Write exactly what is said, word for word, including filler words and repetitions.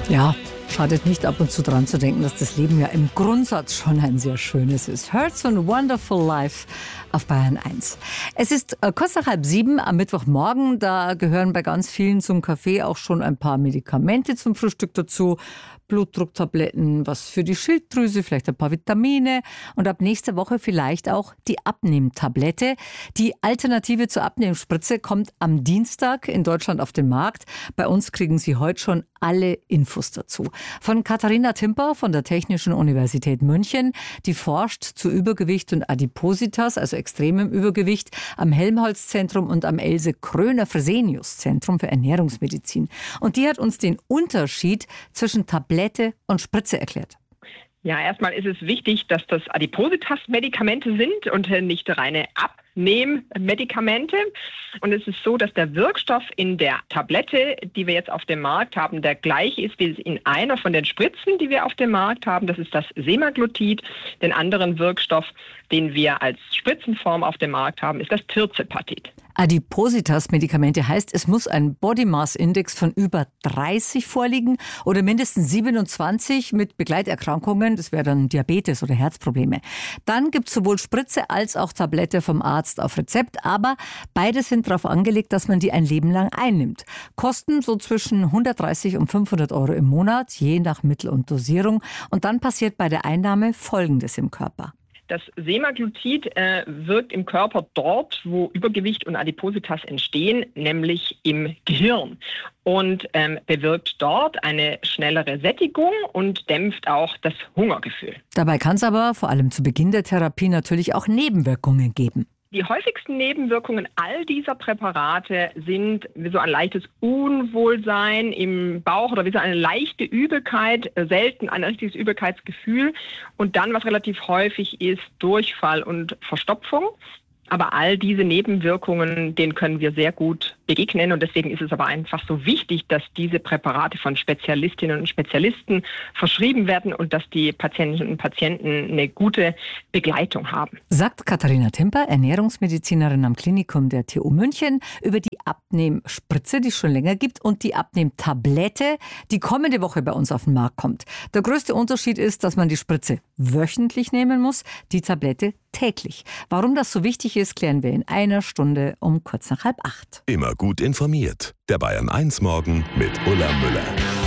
Ja, schadet nicht ab und zu dran zu denken, dass das Leben ja im Grundsatz schon ein sehr schönes ist. Hurts and Wonderful Life auf Bayern eins. Es ist äh, kurz nach halb sieben am Mittwochmorgen. Da gehören bei ganz vielen zum Kaffee auch schon ein paar Medikamente zum Frühstück dazu. Blutdrucktabletten, was für die Schilddrüse, vielleicht ein paar Vitamine und ab nächster Woche vielleicht auch die Abnehmtablette. Die Alternative zur Abnehmspritze kommt am Dienstag in Deutschland auf den Markt. Bei uns kriegen Sie heute schon alle Infos dazu. Von Katharina Timper von der Technischen Universität München, die forscht zu Übergewicht und Adipositas, also extremem Übergewicht, am Helmholtz-Zentrum und am Else-Kröner-Fresenius-Zentrum für Ernährungsmedizin. Und die hat uns den Unterschied zwischen Tablette und Spritze erklärt. Ja, erstmal ist es wichtig, dass das Adipositas-Medikamente sind und nicht reine Abnehmmedikamente. Und es ist so, dass der Wirkstoff in der Tablette, die wir jetzt auf dem Markt haben, der gleiche ist wie in einer von den Spritzen, die wir auf dem Markt haben. Das ist das Semaglutid. Den anderen Wirkstoff, den wir als Spritzenform auf dem Markt haben, ist das Tirzepatid. Adipositas-Medikamente heißt, es muss ein Body Mass Index von über dreißig vorliegen oder mindestens siebenundzwanzig mit Begleiterkrankungen. Das wäre dann Diabetes oder Herzprobleme. Dann gibt es sowohl Spritze als auch Tablette vom Arzt auf Rezept. Aber beide sind darauf angelegt, dass man die ein Leben lang einnimmt. Kosten so zwischen hundertdreißig und fünfhundert Euro im Monat, je nach Mittel und Dosierung. Und dann passiert bei der Einnahme Folgendes im Körper. Das Semaglutid äh, wirkt im Körper dort, wo Übergewicht und Adipositas entstehen, nämlich im Gehirn. Und ähm, bewirkt dort eine schnellere Sättigung und dämpft auch das Hungergefühl. Dabei kann es aber vor allem zu Beginn der Therapie natürlich auch Nebenwirkungen geben. Die häufigsten Nebenwirkungen all dieser Präparate sind wie so ein leichtes Unwohlsein im Bauch oder wie so eine leichte Übelkeit, selten ein richtiges Übelkeitsgefühl und dann, was relativ häufig ist, Durchfall und Verstopfung. Aber all diese Nebenwirkungen, denen können wir sehr gut begegnen und deswegen ist es aber einfach so wichtig, dass diese Präparate von Spezialistinnen und Spezialisten verschrieben werden und dass die Patientinnen und Patienten eine gute Begleitung haben. Sagt Katharina Timper, Ernährungsmedizinerin am Klinikum der T U München, über die Abnehmspritze, die es schon länger gibt, und die Abnehmtablette, die kommende Woche bei uns auf den Markt kommt. Der größte Unterschied ist, dass man die Spritze wöchentlich nehmen muss, die Tablette täglich. Warum das so wichtig ist, klären wir in einer Stunde um kurz nach halb acht. Immer gut informiert. Der Bayern eins Morgen mit Ulla Müller.